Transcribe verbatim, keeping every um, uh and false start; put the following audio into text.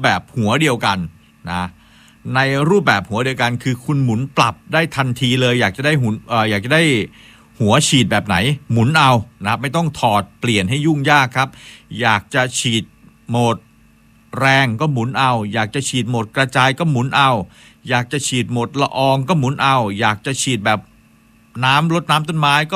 แบบหัวเดียวกันนะในรูปแบบหัวเดียวกันคือคุณหมุนปรับได้ทันทีเลยอยากจะได้หุ่นเอ่ออยากจะได้หัวฉีดแบบไหนหมุนเอานะครับไม่ต้องถอดเปลี่ยนให้ยุ่งยากครับอยากจะฉีดโหมดแรงก็หมุนเอาอยากจะฉีดโหมดกระจายก็หมุนเอาอยากจะฉีดโหมดละอองก็หมุนเอาอยากจะฉีดแบบน้ำรดน้ำต้นไม้ก็